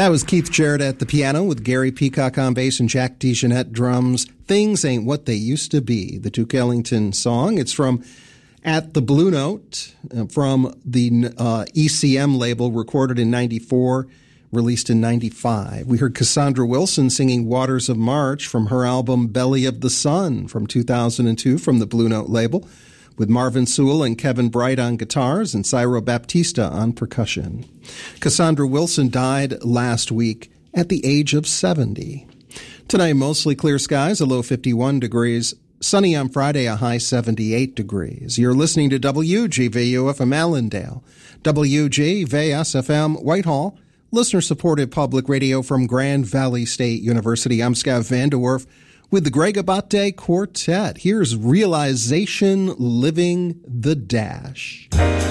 That was Keith Jarrett at the piano with Gary Peacock on bass and Jack DeJohnette drums. Things Ain't What They Used to Be, the Duke Ellington song. It's from At the Blue Note, from the ECM label, recorded in 94, released in 95. We heard Cassandra Wilson singing Waters of March from her album Belly of the Sun from 2002 from the Blue Note label, with Marvin Sewell and Kevin Bright on guitars and Ciro Baptista on percussion. Cassandra Wilson died last week at the age of 70. Tonight, mostly clear skies, a low 51 degrees. Sunny on Friday, a high 78 degrees. You're listening to WGVU-FM Allendale, WGVS-FM Whitehall, listener-supported public radio from Grand Valley State University. I'm Scott Vanderwerf with the Greg Abate Quartet. Here's Realization, Living the Dash.